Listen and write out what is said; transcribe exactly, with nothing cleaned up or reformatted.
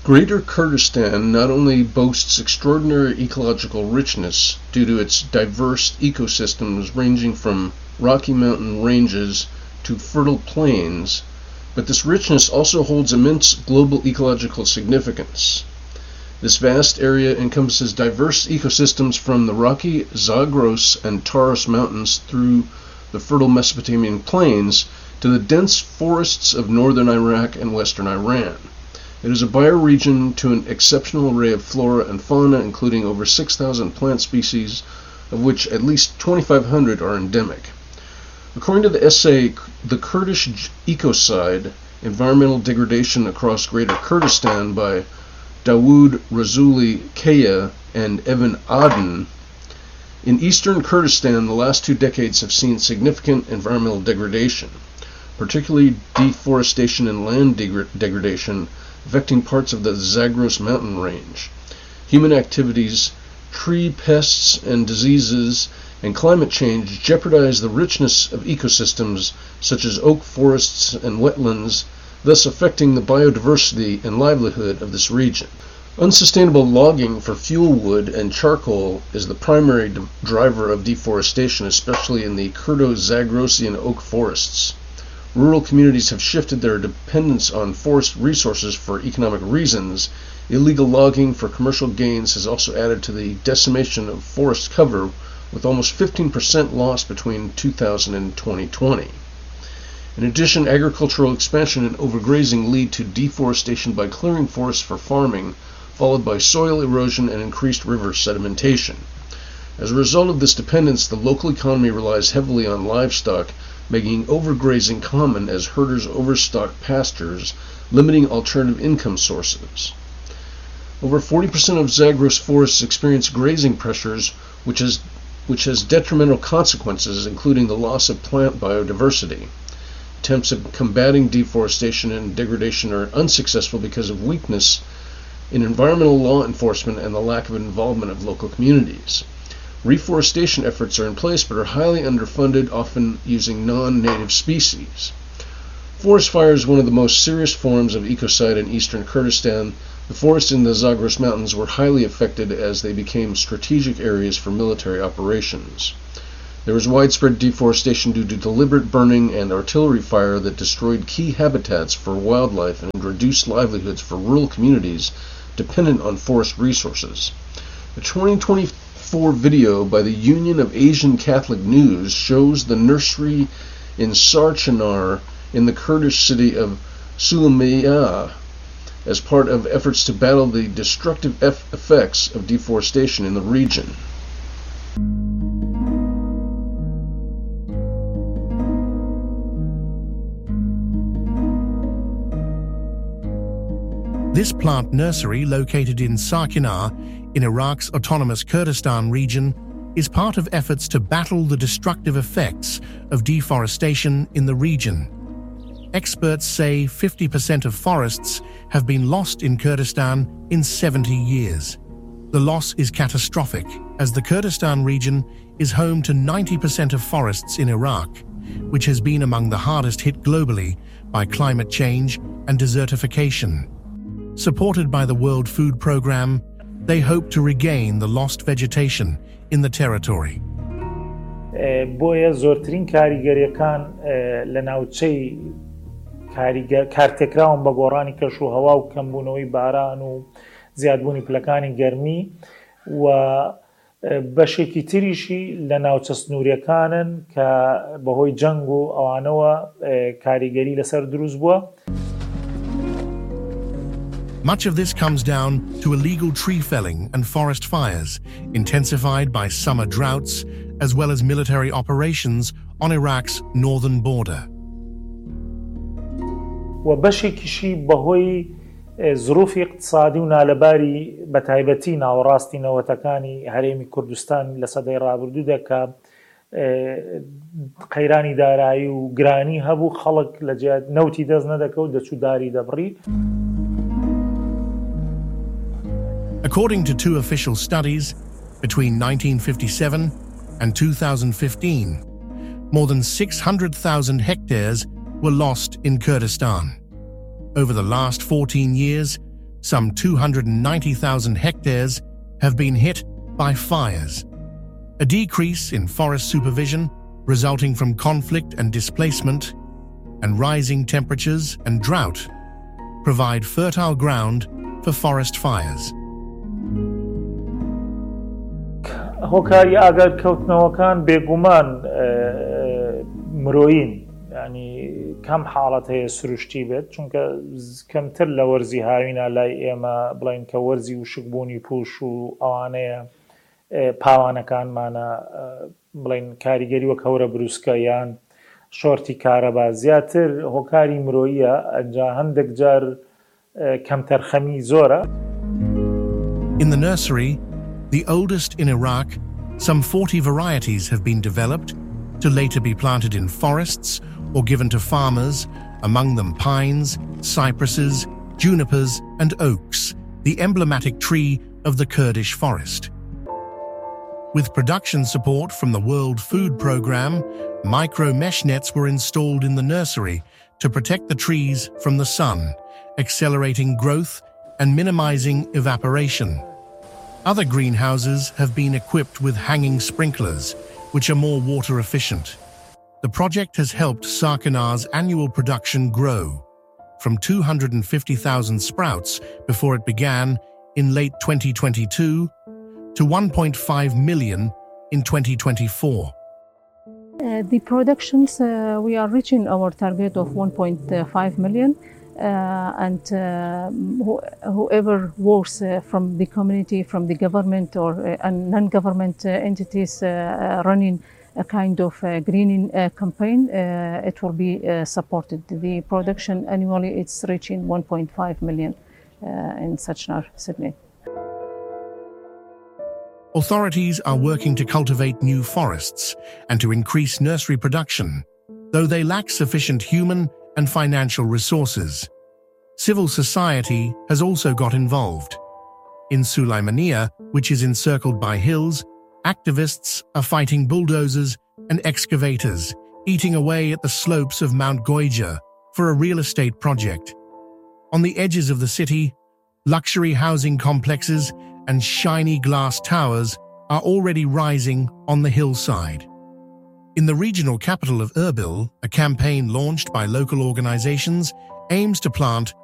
Greater Kurdistan not only boasts extraordinary ecological richness due to its diverse ecosystems ranging from Rocky Mountain ranges to fertile plains, but this richness also holds immense global ecological significance. This vast area encompasses diverse ecosystems from the rocky Zagros and Taurus mountains through the fertile Mesopotamian plains to the dense forests of northern Iraq and western Iran. It is a bioregion to an exceptional array of flora and fauna, including over six thousand plant species, of which at least twenty-five hundred are endemic. According to the essay The Kurdish Ecocide, Environmental Degradation Across Greater Kurdistan by Dawood Razuli Kaya and Evan Aden, in eastern Kurdistan the last two decades have seen significant environmental degradation, particularly deforestation and land degra- degradation affecting parts of the Zagros mountain range. Human activities, tree pests and diseases, and climate change jeopardize the richness of ecosystems such as oak forests and wetlands, thus affecting the biodiversity and livelihood of this region. Unsustainable logging for fuel wood and charcoal is the primary d- driver of deforestation, especially in the Kurdo-Zagrosian oak forests. Rural communities have shifted their dependence on forest resources for economic reasons. Illegal logging for commercial gains has also added to the decimation of forest cover, with almost fifteen percent lost between two thousand and twenty twenty. In addition, agricultural expansion and overgrazing lead to deforestation by clearing forests for farming, followed by soil erosion and increased river sedimentation. As a result of this dependence, the local economy relies heavily on livestock, making overgrazing common as herders overstock pastures, limiting alternative income sources. Over forty percent of Zagros forests experience grazing pressures, which has, which has detrimental consequences, including the loss of plant biodiversity. Attempts at combating deforestation and degradation are unsuccessful because of weakness in environmental law enforcement and the lack of involvement of local communities. Reforestation efforts are in place but are highly underfunded, often using non-native species. Forest fire is one of the most serious forms of ecocide in eastern Kurdistan. The forests in the Zagros Mountains were highly affected as they became strategic areas for military operations. There was widespread deforestation due to deliberate burning and artillery fire that destroyed key habitats for wildlife and reduced livelihoods for rural communities dependent on forest resources. The twenty twenty-four video by the Union of Asian Catholic News shows the nursery in Sarchanar in the Kurdish city of Sulaymaniyah as part of efforts to battle the destructive eff- effects of deforestation in the region. This plant nursery, located in Sarchanar, in Iraq's autonomous Kurdistan region, is part of efforts to battle the destructive effects of deforestation in the region. Experts say fifty percent of forests have been lost in Kurdistan in seventy years. The loss is catastrophic, as the Kurdistan region is home to ninety percent of forests in Iraq, which has been among the hardest hit globally by climate change and desertification. Supported by the World Food Programme, they hope to regain the lost vegetation in the territory. بۆیە زۆرترین کاریگەریەکان لە ناوچەی کارتێکراون بە گۆڕانی کەش و هەوا و کەمبوونەوەی باران و زیادبوونی پلەکانی گەرمی و بەشێکی تریشی لە ناوچە سنووریەکانن کە بەهۆی جەنگ و ئەوانەوە کاریگەری لەسەر دروست بووە. Much of this comes down to illegal tree felling and forest fires, intensified by summer droughts, as well as military operations on Iraq's northern border. و بەشێکیشی بەهۆی زروفی اقتصادی و نالەباری بەتایبەتی ناوەڕاستی نەوەتەکانی هەرێمی کوردستان لە سەدەی ڕابردوودا کە قەیرانی دارایی و گرانی هەبوو، خەڵک لە جیات نەوتی دەست نەدەکەوت، دەچوو داری دەبڕی. According to two official studies, between nineteen fifty-seven and two thousand fifteen, more than six hundred thousand hectares were lost in Kurdistan. Over the last fourteen years, some two hundred ninety thousand hectares have been hit by fires. A decrease in forest supervision resulting from conflict and displacement, and rising temperatures and drought provide fertile ground for forest fires. هۆکاری ئاگادکەوتنەوەکان بێگومان مرۆیین، ینی کەم حاڵەت هەیە سروشتی بێت، چونکە کەمتر لە وەرزی هاوینە لای ئێمە بڵین کە وەرزی وشکبوونی پوش و ئەوانەیە پاوانەکانمانە بڵین کاریگەری وەک هەورە بروسکە یان شۆرتی کارەبا زیاتر هۆکاری مرۆییە، ئەنجا هەندێک جار کەمتەرخەمی زۆرە. In the nursery, the oldest in Iraq, some forty varieties have been developed to later be planted in forests or given to farmers, among them pines, cypresses, junipers and oaks, the emblematic tree of the Kurdish forest. With production support from the World Food Programme, micro-mesh nets were installed in the nursery to protect the trees from the sun, accelerating growth and minimizing evaporation. Other greenhouses have been equipped with hanging sprinklers, which are more water efficient. The project has helped Sarkinar's annual production grow from two hundred fifty thousand sprouts before it began in late twenty twenty-two to one point five million in twenty twenty-four. Uh, the productions, uh, we are reaching our target of one point five million. Uh, and uh, who, whoever works uh, from the community, from the government or uh, non-government uh, entities uh, running a kind of uh, greening uh, campaign, uh, it will be uh, supported. The production annually it's reaching one point five million uh, in Sachnar, Sydney. Authorities are working to cultivate new forests and to increase nursery production, though they lack sufficient human and financial resources. Civil society has also got involved. In Sulaimania, which is encircled by hills, activists are fighting bulldozers and excavators, eating away at the slopes of Mount Goija for a real estate project. On the edges of the city, luxury housing complexes and shiny glass towers are already rising on the hillside. In the regional capital of Erbil, a campaign launched by local organizations aims to plant